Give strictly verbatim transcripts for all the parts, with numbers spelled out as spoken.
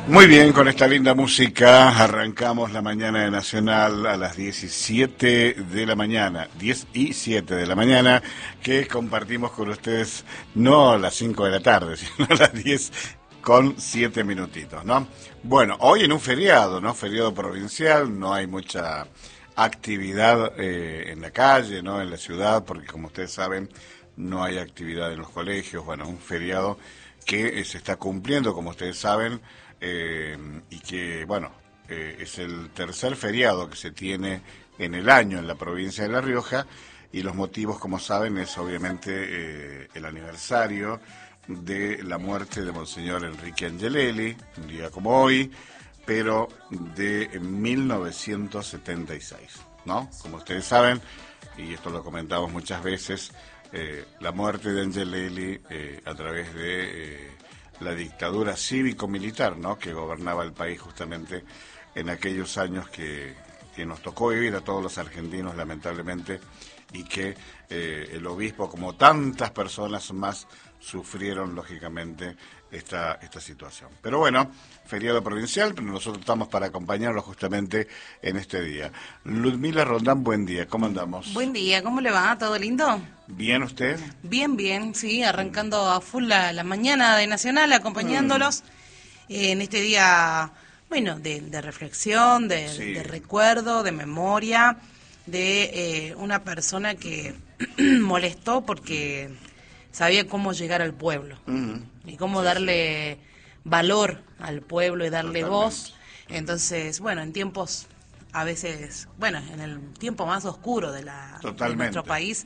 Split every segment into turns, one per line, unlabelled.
Muy bien, con esta linda música arrancamos la mañana de Nacional a las diecisiete de la mañana, diez y siete de la mañana, que compartimos con ustedes no a las cinco de la tarde, sino a las diez con siete minutitos, ¿no? Bueno, hoy en un feriado, ¿no? Feriado provincial, no hay mucha actividad eh, en la calle, ¿no? En la ciudad, porque como ustedes saben, no hay actividad en los colegios, bueno, un feriado que eh, se está cumpliendo, como ustedes saben, Eh, y que, bueno, eh, es el tercer feriado que se tiene en el año en la provincia de La Rioja, y los motivos, como saben, es obviamente eh, el aniversario de la muerte de Monseñor Enrique Angelelli, un día como hoy, pero de mil novecientos setenta y seis, ¿no? Como ustedes saben, y esto lo comentamos muchas veces, eh, la muerte de Angelelli eh, a través de... Eh, la dictadura cívico-militar, ¿no?, que gobernaba el país justamente en aquellos años que, que nos tocó vivir a todos los argentinos, lamentablemente, y que eh, el obispo, como tantas personas más, sufrieron, lógicamente, esta, esta situación. Pero bueno, feriado provincial, pero nosotros estamos para acompañarlos justamente en este día. Ludmila Rondán, buen día, ¿cómo andamos?
Buen día, ¿cómo le va? ¿Todo lindo?
¿Bien usted?
Bien, bien, sí, arrancando a full la, la mañana de Nacional, acompañándolos mm. eh, en este día, bueno, de, de reflexión, de, sí. de recuerdo, de memoria, de eh, una persona que molestó porque sabía cómo llegar al pueblo mm. y cómo sí, darle sí. valor al pueblo y darle Totalmente. voz. Entonces, bueno, en tiempos... a veces, bueno, en el tiempo más oscuro de, la, de nuestro país,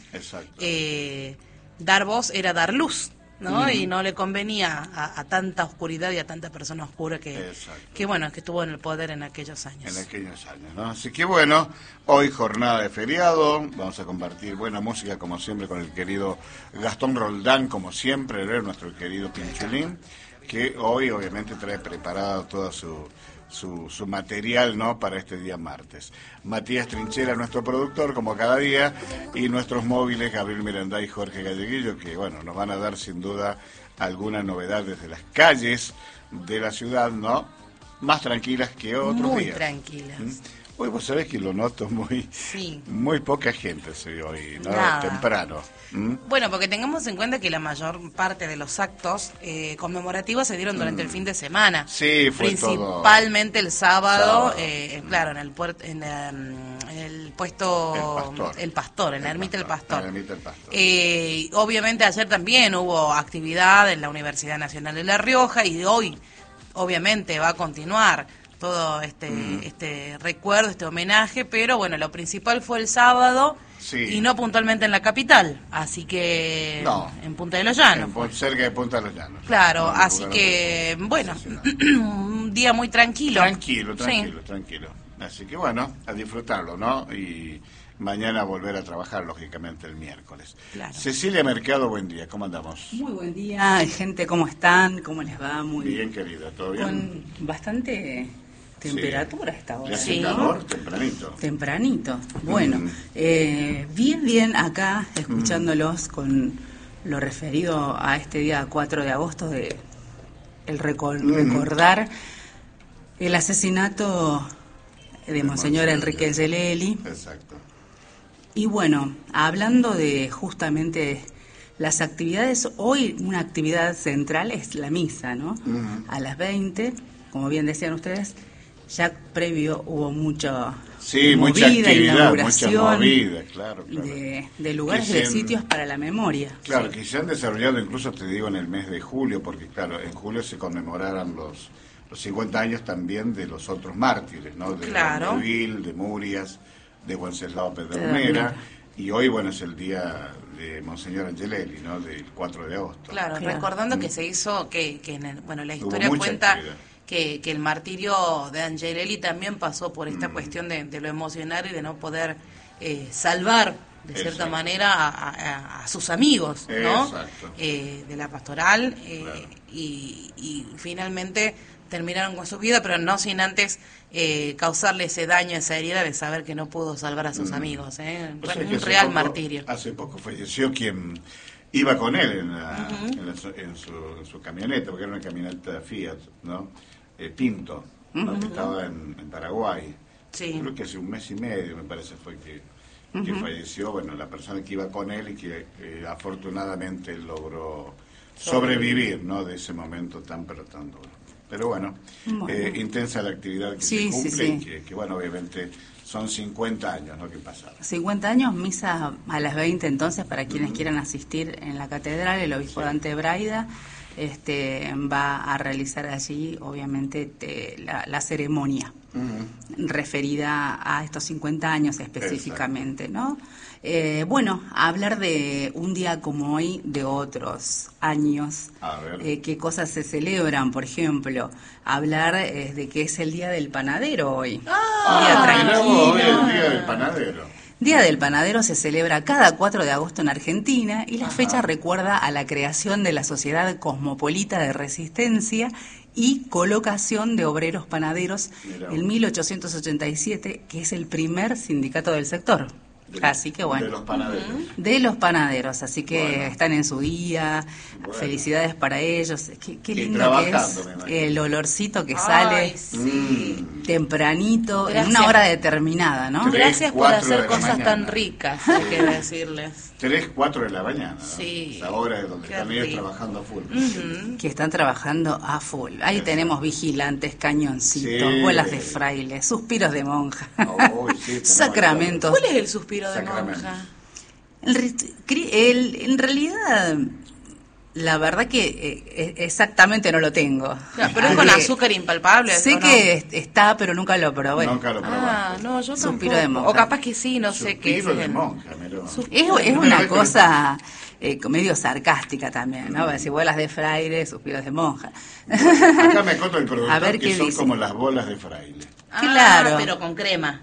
eh, dar voz era dar luz, ¿no? Uh-huh. Y no le convenía a, a tanta oscuridad y a tanta persona oscura que, que, bueno, que estuvo en el poder en aquellos años.
En aquellos años, ¿no? Así que, bueno, hoy jornada de feriado, vamos a compartir buena música, como siempre, con el querido Gastón Roldán, como siempre, nuestro querido Pinchulín, que hoy, obviamente, trae preparado toda su... Su, su material, ¿no?, para este día martes. Matías Trinchera, nuestro productor, como cada día, y nuestros móviles, Gabriel Miranda y Jorge Galleguillo, que, bueno, nos van a dar sin duda alguna novedad desde las calles de la ciudad, ¿no?, más tranquilas que otros
Muy
días.
Muy tranquilas. ¿Mm?
Hoy vos sabés que lo noto muy
sí.
muy poca gente se hoy, ¿no?
Nada.
Temprano. ¿Mm?
Bueno, porque tengamos en cuenta que la mayor parte de los actos eh, conmemorativos se dieron durante mm. el fin de semana.
Sí, fue
Principalmente
todo...
el sábado,
sábado.
Eh, mm. claro, en el, puerto, en, um, en el puesto...
El Pastor.
El Pastor, en la Ermita del Pastor.
La Ermita del Pastor.
Eh, obviamente ayer también hubo actividad en la Universidad Nacional de La Rioja y hoy, obviamente, va a continuar todo este mm. este recuerdo, este homenaje, pero bueno, lo principal fue el sábado sí. y no puntualmente en la capital, así que
no,
en Punta de los Llanos.
En, cerca de Punta de los Llanos.
Claro, no, así que, bueno, un día muy tranquilo.
Tranquilo, tranquilo, sí. tranquilo. Así que bueno, a disfrutarlo, ¿no? Y mañana volver a trabajar, lógicamente, el miércoles.
Claro.
Cecilia Mercado, buen día, ¿cómo andamos?
Muy buen día, gente, ¿cómo están? ¿Cómo les va? Muy
bien, querida, ¿todo bien?
Con bastante... temperatura sí. esta hora.
Sí, calor, tempranito.
Tempranito. Bueno, mm. eh, bien, bien acá, escuchándolos mm. con lo referido a este día cuatro de agosto, de el recor- mm. recordar el asesinato de Monseñor Enrique Angelelli.
Exacto.
Y bueno, hablando de justamente las actividades, hoy una actividad central es la misa, ¿no? Mm. A las veinte, como bien decían ustedes, ya previo hubo mucho
sí, movida, mucha actividad, mucha movida, claro, claro.
De, de lugares, de sitios para la memoria.
Claro, sí. que se han desarrollado incluso, te digo, en el mes de julio, porque claro, en julio se conmemorarán los, los cincuenta años también de los otros mártires, ¿no? De
claro.
Vil, de Murias, de Wenceslao Pedernera, y hoy, bueno, es el día de Monseñor Angelelli, ¿no? Del cuatro de agosto.
Claro, claro. recordando mm. que se hizo, que, que en el, bueno, la historia cuenta... Actividad. Que, que el martirio de Angelelli también pasó por esta mm. cuestión de, de lo emocional y de no poder eh, salvar de Exacto. cierta manera a, a, a sus amigos, ¿no? Eh, de la pastoral eh, claro. y, y finalmente terminaron con su vida, pero no sin antes eh, causarle ese daño, esa herida de saber que no pudo salvar a sus mm. amigos. ¿eh? O sea, un real
poco,
martirio.
Hace poco falleció quien iba con él en, la, uh-huh. en, la, en, su, en su camioneta, porque era una camioneta Fiat, ¿no? eh, Pinto, ¿no? Uh-huh. Que estaba en, en Paraguay.
Sí.
Creo que hace un mes y medio, me parece, fue que, uh-huh. que falleció. Bueno, la persona que iba con él y que eh, afortunadamente logró sobrevivir, ¿no? De ese momento tan, pero tan duro. Pero bueno, bueno. Eh, intensa la actividad que sí, se cumple sí, sí. y que, que, bueno, obviamente son cincuenta años, ¿no? Que pasaron.
cincuenta años, misa a las veinte entonces, para quienes uh-huh. quieran asistir en la catedral. El obispo sí. Dante Braida este, va a realizar allí, obviamente, te, la, la ceremonia uh-huh. referida a estos cincuenta años específicamente, exacto. ¿no? Eh, bueno, a hablar de un día como hoy, de otros años, eh, qué cosas se celebran, por ejemplo, hablar eh, de que es el Día del Panadero hoy.
Ah,
día tranquilo.
Hoy es el Día del Panadero.
Día del Panadero se celebra cada cuatro de agosto en Argentina y la Ajá. fecha recuerda a la creación de la Sociedad Cosmopolita de Resistencia y Colocación de Obreros Panaderos Mirá. en mil ochocientos ochenta y siete, que es el primer sindicato del sector.
De,
así que bueno.
De los panaderos.
De los panaderos, así que bueno. están en su día, bueno. felicidades para ellos. Qué, qué lindo que es el olorcito que Ay, sale
sí.
tempranito, Gracias. en una hora determinada, ¿no?
Tres, Gracias por hacer cosas mañana. tan ricas, hay que decirles.
Tres, cuatro de la mañana, ¿no?
Sí.
Esa hora es donde Qué están rico. ellos trabajando a full.
Uh-huh. Que están trabajando a full. Ahí Exacto. tenemos vigilantes, cañoncitos, sí. bolas de fraile, suspiros de monja,
oh, sí,
sacramentos.
¿Cuál es el suspiro de monja?
El, el, en realidad, la verdad que eh, exactamente no lo tengo.
Claro, pero es con azúcar impalpable.
Sé
no?
que está, pero nunca lo probé.
Nunca lo probé.
Ah, no, yo
Suspiro
tampoco.
de monja.
O capaz que sí, no
Suspiro
sé qué es.
de
el...
monja,
es, es una cosa eh, medio sarcástica también, ¿no? Decir bolas de fraile, suspiros de monja.
Bueno, acá me contó el productor
A ver
que
qué
son
dice.
como las bolas de fraile.
Ah,
claro.
pero con crema.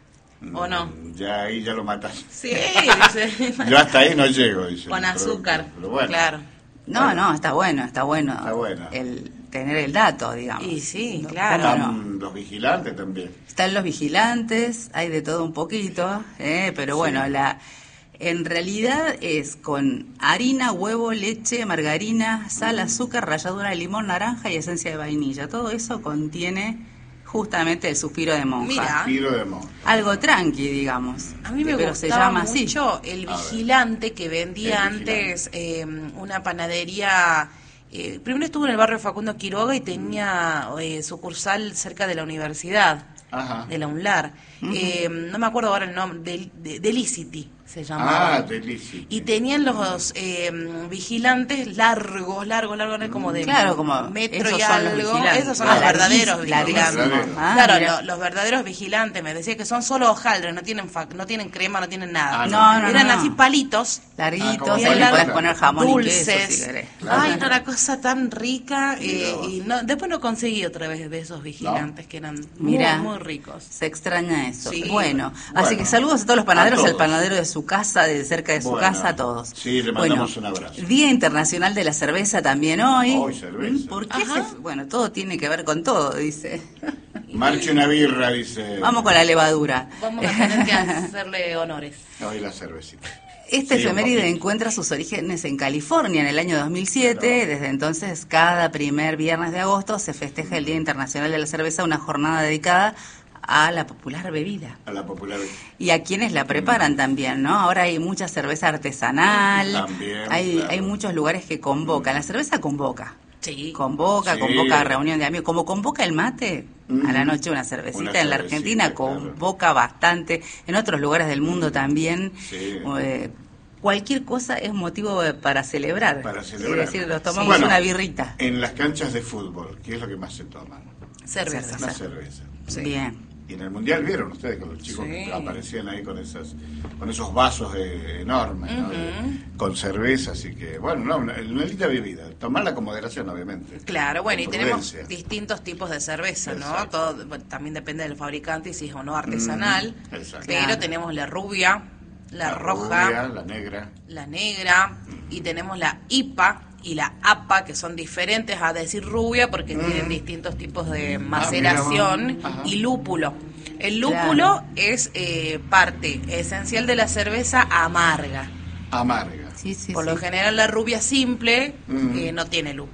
¿O no?
Ya ahí ya lo matas.
Sí, dice.
Yo hasta ahí no llego, dice.
Con azúcar,
bueno.
claro.
No, bueno. no, está bueno, está bueno.
Está bueno.
El tener el dato, digamos.
Y sí,
no,
claro.
Están no? los vigilantes también.
Están los vigilantes, hay de todo un poquito, eh, pero bueno, sí. la en realidad es con harina, huevo, leche, margarina, sal, azúcar, ralladura de limón, naranja y esencia de vainilla. Todo eso contiene justamente el suspiro de monja.
Mira.
Suspiro de monja.
Algo tranqui, digamos.
A mí me
pero
gustaba
se llama
mucho
así.
el vigilante que vendía
El
antes eh, una panadería. Eh, primero estuvo en el barrio Facundo Quiroga y tenía eh, sucursal cerca de la universidad,
Ajá.
de la UNLAR. Uh-huh. Eh, no me acuerdo ahora el nombre, de, de, Delicity se llamaba.
Ah, Delicity.
Y tenían los eh, vigilantes largos, largos, largos, como de
claro, como
metro y algo. Esos son
ah,
los verdaderos vigilantes.
Ah,
claro, lo, los verdaderos vigilantes. Me decía que son solo hojaldres, no tienen fa- no tienen crema, no tienen nada.
Ah, no, no,
Eran
no.
así palitos.
Larguitos,
Ah,
ahí le
largo,
puedes poner jamón
dulces.
y queso si querés.
Claro.
Ay, no, una cosa tan rica. Eh, y no, después no conseguí otra vez de esos vigilantes no. que eran
Mirá,
muy, muy ricos.
Se extraña eso.
Sí.
Bueno,
Bueno,
así que saludos a todos los panaderos,
todos.
al panadero de su casa, de cerca de su
Bueno,
casa, a todos.
Sí, le mandamos
bueno,
un abrazo.
Día Internacional de la Cerveza también hoy.
Hoy cerveza.
¿Por qué se, bueno, todo tiene que ver con todo, dice.
Marche una birra, dice.
Vamos con la levadura.
Vamos a tener que hacerle honores.
Hoy la cervecita.
Este
Sí,
efeméride encuentra sus orígenes en California en el año dos mil siete. Pero... Desde entonces, cada primer viernes de agosto se festeja el Día Internacional de la Cerveza, una jornada dedicada a la popular bebida.
A la popular bebida.
Y a quienes la preparan mm. también, ¿no? Ahora hay mucha cerveza artesanal.
También,
hay,
claro.
hay muchos lugares que convocan. La cerveza convoca.
Sí.
Convoca,
Sí.
convoca a reunión de amigos. Como convoca el mate, mm. a la noche una cervecita.
Una
en la
cervecita,
Argentina
claro.
convoca bastante. En otros lugares del mundo mm. también.
Sí.
Eh, cualquier cosa es motivo para celebrar.
Para celebrar.
Es decir, nos tomamos
Sí. Bueno,
una birrita.
En las canchas de fútbol, ¿qué es lo que más se toma?
Cerveza.
La cerveza.
Sí. Bien.
Y en el Mundial vieron ustedes que los chicos
Sí.
que aparecían ahí con esas con esos vasos eh, enormes, ¿no?
Uh-huh.
de, con cerveza, así que, bueno, no, una, una linda bebida. Tomarla con moderación, obviamente.
Claro, bueno,
con
y tenemos
prudencia.
distintos tipos de cerveza, ¿no?
Exacto.
Todo, bueno, también depende del fabricante y si es o no artesanal.
Mm, exacto.
Pero
Claro.
tenemos la rubia, la,
La
roja,
rubia, la negra.
la negra, y tenemos la I P A y la A P A, que son diferentes a decir rubia porque
Mm.
tienen distintos tipos de
Ah,
maceración
mira, ajá.
y lúpulo. El lúpulo
Claro.
es eh, parte esencial de la cerveza amarga.
Amarga.
Sí, sí,
Por
sí.
lo general la rubia simple
Mm.
eh, no tiene lúpulo.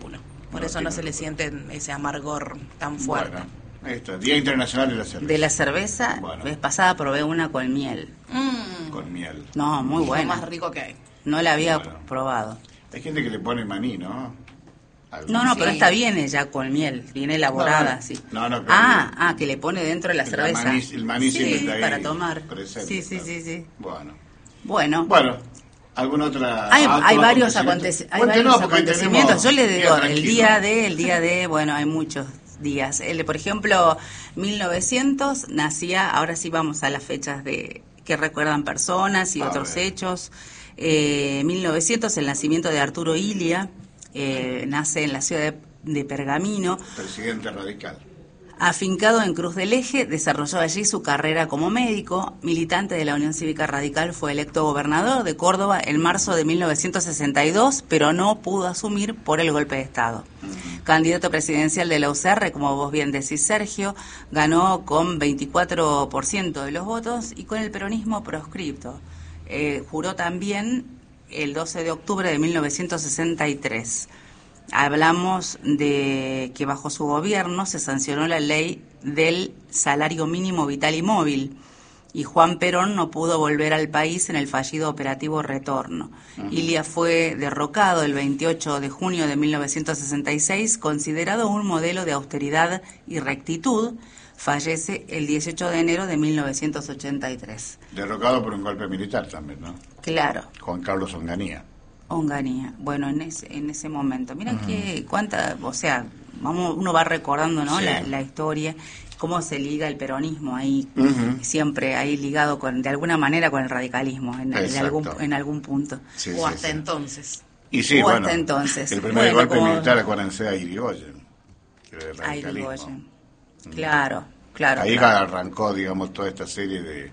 por
no
eso no se le siente ese amargor tan fuerte.
Bueno, ahí está, Día Internacional de la Cerveza.
De la cerveza, bueno. Vez pasada probé una con miel.
Mm.
Con miel.
No, muy buena.
Lo más rico que hay.
No la había
bueno.
probado.
Hay gente que le pone maní, ¿no? Algo.
No, no,
sí.
pero esta viene ya con miel, viene elaborada,
no,
sí.
No, no,
ah, ah, que le pone dentro de la cerveza.
Maní, el maní
sí,
siempre está ahí
para tomar.
Presente,
sí, sí,
claro.
sí, sí.
Bueno.
Bueno.
Bueno, ¿alguna otra?
Hay, hay varios,
acontecimientos,
aconteci hay varios acontecimientos. Yo le digo, el
tranquilo.
día de, el día de, bueno, hay muchos días. El, por ejemplo, mil novecientos nacía, ahora sí vamos a las fechas de que recuerdan personas y
a
otros
ver.
hechos. Eh, mil novecientos, el nacimiento de Arturo Illia, eh, nace en la ciudad de, de Pergamino.
Presidente radical.
Afincado en Cruz del Eje, desarrolló allí su carrera como médico. Militante de la Unión Cívica Radical, fue electo gobernador de Córdoba en marzo de mil novecientos sesenta y dos, pero no pudo asumir por el golpe de Estado. Uh-huh. Candidato presidencial de la U C R, como vos bien decís, Sergio, ganó con veinticuatro por ciento de los votos y con el peronismo proscripto. Eh, juró también el doce de octubre de mil novecientos sesenta y tres. Hablamos de que bajo su gobierno se sancionó la ley del salario mínimo vital y móvil y Juan Perón no pudo volver al país en el fallido operativo Retorno. Uh-huh. Illia fue derrocado el veintiocho de junio de mil novecientos sesenta y seis, considerado un modelo de austeridad y rectitud. Fallece el dieciocho de enero de mil novecientos ochenta y tres.
Derrocado por un golpe militar también, ¿no?
Claro.
Juan Carlos Onganía.
Onganía, bueno, en ese, en ese momento. Mira uh-huh. que cuánta, o sea, vamos, uno va recordando, ¿no? Sí. La, la historia, cómo se liga el peronismo ahí, uh-huh. siempre ahí ligado con, de alguna manera con el radicalismo, en, en algún, en algún punto.
Sí, o sí, hasta sí. entonces.
Y sí,
o
bueno,
hasta entonces.
El primer
bueno,
golpe
como...
militar, acuérdense, a Irigoyen.
A Irigoyen, claro, claro.
Ahí
claro.
arrancó, digamos, toda esta serie de,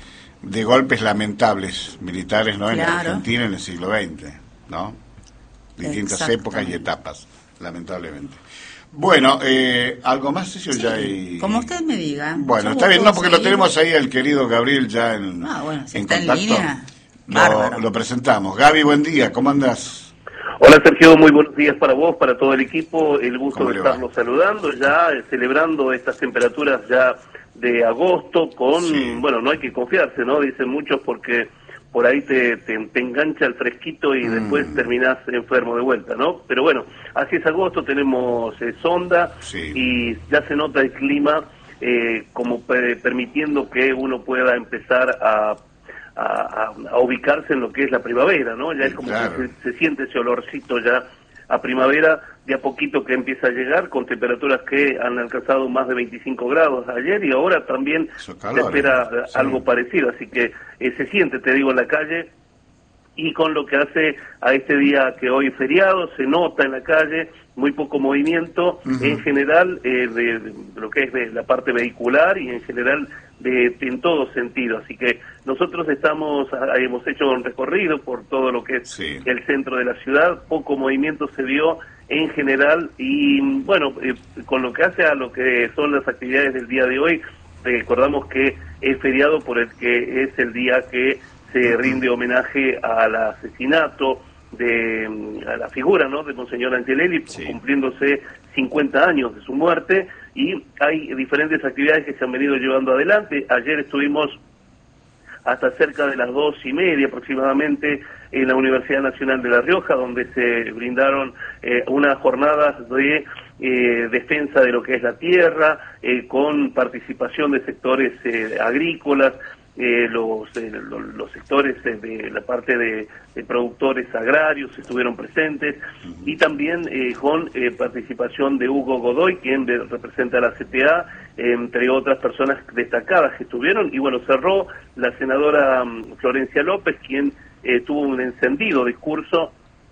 de golpes lamentables militares, ¿no? En
claro.
la Argentina en el siglo veinte. ¿No? Distintas épocas y etapas, lamentablemente. Bueno, eh, ¿algo más, Cecil?
Sí,
ya hay...
como usted me diga.
Bueno, está bien, no, porque seguir. Lo tenemos ahí al querido Gabriel ya en,
ah, bueno, si
en
está
contacto.
En línea,
lo, lo presentamos. Gaby, buen día, ¿cómo andás?
Hola Sergio, muy buenos días para vos, para todo el equipo, el gusto de estarnos saludando, ya eh, celebrando estas temperaturas ya de agosto con, sí. bueno, no hay que confiarse, ¿no? Dicen muchos porque... por ahí te, te, te engancha el fresquito y mm. después terminás enfermo de vuelta, ¿no? Pero bueno, así es agosto, tenemos eh, sonda
sí.
y ya se nota el clima eh, como pe- permitiendo que uno pueda empezar a, a, a ubicarse en lo que es la primavera, ¿no? Ya sí, es como claro. que se, se siente ese olorcito ya a primavera, de a poquito que empieza a llegar, con temperaturas que han alcanzado más de veinticinco grados ayer y ahora también calor, se espera eh. sí. algo parecido, así que eh, se siente, te digo, en la calle, y con lo que hace a este día que hoy es feriado, se nota en la calle muy poco movimiento, uh-huh. en general, eh, de, de lo que es de la parte vehicular y en general de, de en todo sentido, así que nosotros estamos, hemos hecho un recorrido por todo lo que es
sí.
el centro de la ciudad, poco movimiento se vio en general y bueno, eh, con lo que hace a lo que son las actividades del día de hoy, recordamos que es feriado por el que es el día que se rinde homenaje al asesinato de a la figura, ¿no?, de Monseñor Angelelli, sí. cumpliéndose cincuenta años de su muerte, y hay diferentes actividades que se han venido llevando adelante. Ayer estuvimos hasta cerca de las dos y media aproximadamente en la Universidad Nacional de La Rioja, donde se brindaron eh, unas jornadas de eh, defensa de lo que es la tierra, eh, con participación de sectores eh, agrícolas, eh, los, eh, los, los sectores eh, de la parte de, de productores agrarios estuvieron presentes, y también eh, con eh, participación de Hugo Godoy, quien de, representa a la C T A, eh, entre otras personas destacadas que estuvieron, y bueno, cerró la senadora um, Florencia López, quien eh, tuvo un encendido discurso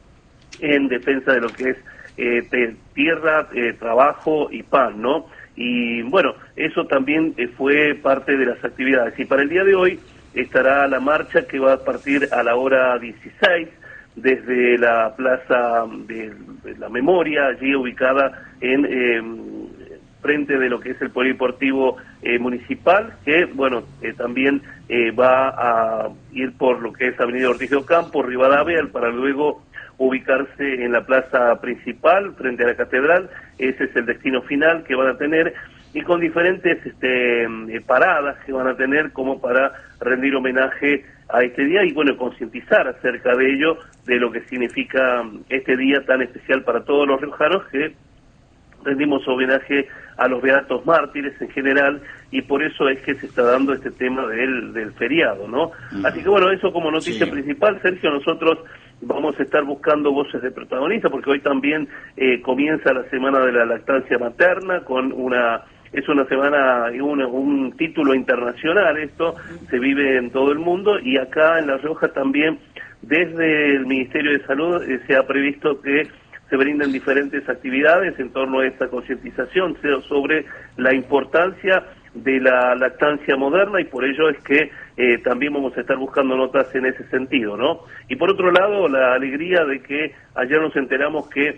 en defensa de lo que es eh, te, tierra, eh, trabajo y pan, ¿no? Y bueno, eso también eh, fue parte de las actividades. Y para el día de hoy estará la marcha que va a partir a la hora dieciséis desde la Plaza de, de la Memoria, allí ubicada en eh, frente de lo que es el Polideportivo eh, Municipal, que bueno, eh, también eh, va a ir por lo que es Avenida Ortiz de Ocampo, Rivadavia, para luego ubicarse en la plaza principal, frente a la catedral. Ese es el destino final que van a tener, y con diferentes este, eh, paradas que van a tener como para rendir homenaje a este día y, bueno, concientizar acerca de ello, de lo que significa este día tan especial para todos los riojanos, que rendimos homenaje a los beatos mártires en general, y por eso es que se está dando este tema del, del feriado, ¿no? Uh-huh. Así que, bueno, eso como noticia sí. principal, Sergio. Nosotros vamos a estar buscando voces de protagonistas, porque hoy también eh, comienza la Semana de la Lactancia Materna, con una... Es una semana, un, un título internacional, esto se vive en todo el mundo, y acá en La Rioja también, desde el Ministerio de Salud, eh, se ha previsto que se brinden diferentes actividades en torno a esta concientización sobre la importancia de la lactancia moderna, y por ello es que eh, también vamos a estar buscando notas en ese sentido, ¿no? Y por otro lado, la alegría de que ayer nos enteramos que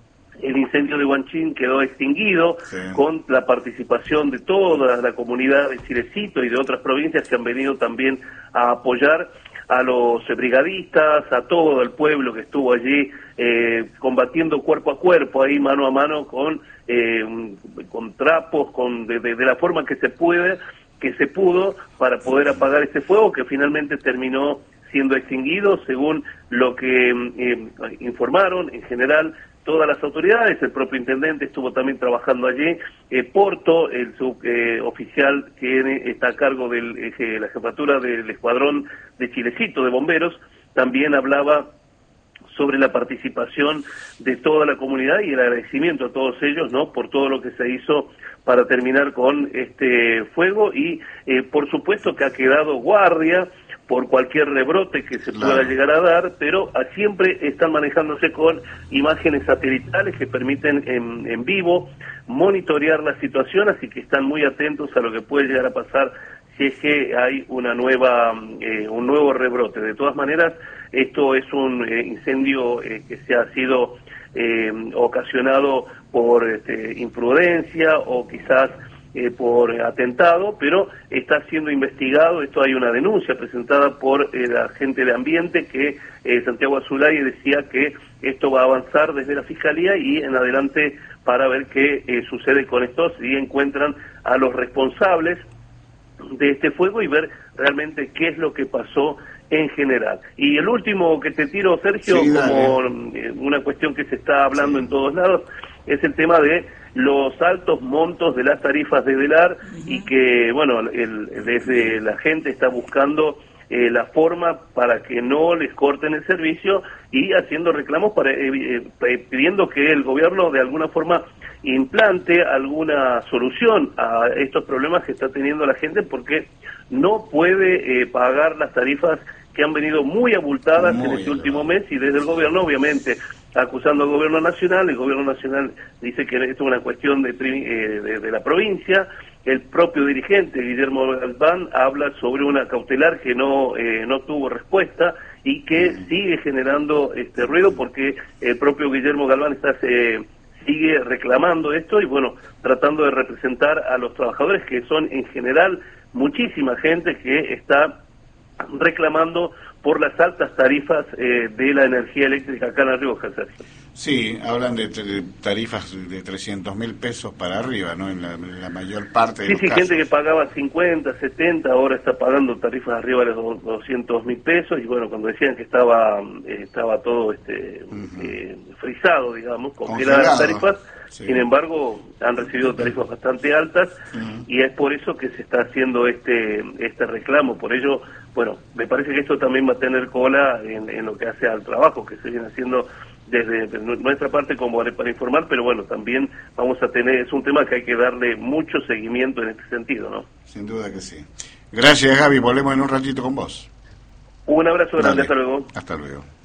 el incendio de Huanchín quedó extinguido, sí. con la participación de toda la comunidad de Chilecito y de otras provincias que han venido también a apoyar a los brigadistas, a todo el pueblo que estuvo allí eh, combatiendo cuerpo a cuerpo, ahí mano a mano, con eh, con trapos, con de, de, de la forma que se puede, que se pudo, para poder apagar este fuego que finalmente terminó siendo extinguido, según lo que eh, informaron en general todas las autoridades. El propio intendente estuvo también trabajando allí, eh, Porto, el suboficial eh, que está a cargo de eh, la jefatura del escuadrón de Chilecito de bomberos, también hablaba sobre la participación de toda la comunidad y el agradecimiento a todos ellos, ¿no?, por todo lo que se hizo para terminar con este fuego, y eh, por supuesto que ha quedado guardia por cualquier rebrote que se pueda claro. llegar a dar, pero a, siempre están manejándose con imágenes satelitales que permiten en, en vivo monitorear la situación, así que están muy atentos a lo que puede llegar a pasar si es que hay una nueva eh, un nuevo rebrote. De todas maneras, esto es un eh, incendio eh, que se ha sido eh, ocasionado por este, imprudencia o quizás Eh, por atentado, pero está siendo investigado. Esto, hay una denuncia presentada por eh, la gente de ambiente, que eh, Santiago Azulay decía que esto va a avanzar desde la Fiscalía y en adelante para ver qué eh, sucede con esto, si encuentran a los responsables de este fuego y ver realmente qué es lo que pasó en general. Y el último que te tiro, Sergio, sí, como eh, una cuestión que se está hablando sí. en todos lados, es el tema de los altos montos de las tarifas de velar, uh-huh. y que, bueno, el, desde la gente está buscando eh, la forma para que no les corten el servicio, y haciendo reclamos para eh, eh, pidiendo que el gobierno de alguna forma implante alguna solución a estos problemas que está teniendo la gente, porque no puede eh, pagar las tarifas que han venido muy abultadas muy en este último mes, y desde el gobierno, obviamente, acusando al gobierno nacional. El gobierno nacional dice que esto es una cuestión de, eh, de, de la provincia. El propio dirigente, Guillermo Galván, habla sobre una cautelar que no eh, no tuvo respuesta y que sigue generando este ruido, porque el propio Guillermo Galván está eh, sigue reclamando esto y, bueno, tratando de representar a los trabajadores, que son en general muchísima gente que está reclamando por las altas tarifas eh, de la energía eléctrica acá en La Rioja, Sergio.
Sí, hablan de, de tarifas de trescientos mil pesos para arriba, ¿no? En la, en la mayor parte de
sí,
los
sí,
casos.
Gente que pagaba cincuenta, setenta, ahora está pagando tarifas arriba de los doscientos mil pesos, y bueno, cuando decían que estaba eh, estaba todo este uh-huh. eh, frisado, digamos, congeladas las tarifas, sí. Sin embargo, han recibido tarifas bastante altas, uh-huh. y es por eso que se está haciendo este este reclamo. Por ello, bueno, me parece que esto también va a tener cola en, en lo que hace al trabajo que se viene haciendo desde nuestra parte como para informar, pero bueno, también vamos a tener, es un tema que hay que darle mucho seguimiento en este sentido, ¿no?
Sin duda que sí. Gracias, Gaby, volvemos en un ratito con vos.
Un abrazo grande, hasta luego.
Hasta luego.